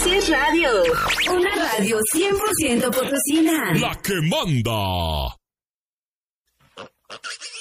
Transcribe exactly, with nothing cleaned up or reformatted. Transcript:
Así es radio. Una radio cien por ciento potosina. La que manda.